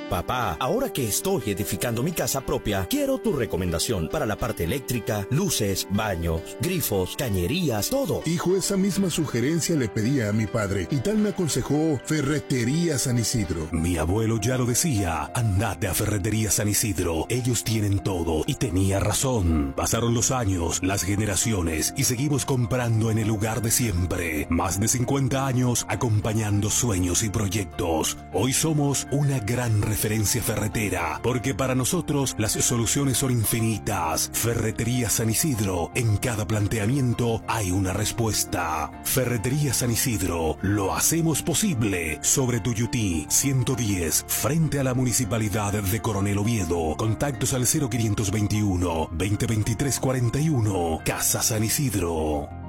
Papá, ahora que estoy edificando mi casa propia, quiero tu recomendación para la parte eléctrica, luces, baños, grifos, cañerías, todo. Hijo, esa misma sugerencia le pedía a mi padre y tal me aconsejó Ferretería San Isidro. Mi abuelo ya lo decía, andate a Ferretería San Isidro, ellos tienen todo, y tenía razón. Pasaron los años, las generaciones, y seguimos comprando en el lugar de siempre. Más de 50 años acompañando sueños y proyectos. Hoy somos una gran referencia ferretera, porque para nosotros las soluciones son infinitas. Ferretería San Isidro, en cada planteamiento hay una respuesta. Ferretería San Isidro, lo hacemos posible. Sobre Tuyutí 110, frente a la Municipalidad de Coronel Oviedo. Contactos al 0521 2023 41. Casa San Isidro.